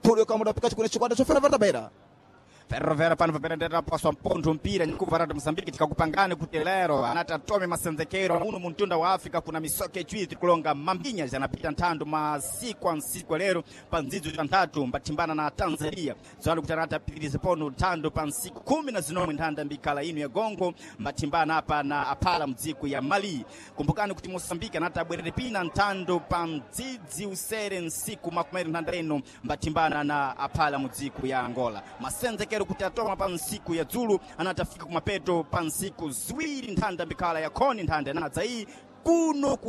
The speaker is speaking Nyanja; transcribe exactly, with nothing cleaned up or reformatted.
Tulio kama unapika chukua chikwanda cha Ferroviária Beira. Ferroviária pano vaperendera paswa mpondo mpira nyikuvarata Mozambique tikakupangane kuti lero anata tome masenzekero uno muntunda wa Afrika kuna misoke chwi tikulonga mambinya zanapita ntando masiku ansiku lero panzidzo tantatu mbatimbana na Tanzania zwana kuti anata pitirize pono ntando pansiku kumi na zinomwe ntanda mbikala inu ya Gongo mbatimbana hapa na Apala mdziko ya Mali. Kumbukani kuti Mozambique anata bwerere pina ntando panzidzi usere nsiku makumeri ntanda eno mbatimbana na Apala mdziko ya Angola. Masenzekero kuti atoma pansiku ya Zulu anatafika kumapeto pansiku ziwiri ntanda mbikala ya Koni ntanda nadza hii kuno